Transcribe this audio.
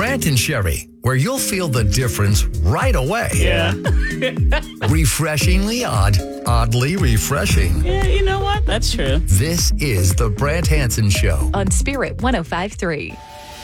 Brant and Sherry, where you'll feel the difference right away. Yeah. Refreshingly odd, oddly refreshing. Yeah, you know what? That's true. This is the Brant Hansen Show. On Spirit 105.3.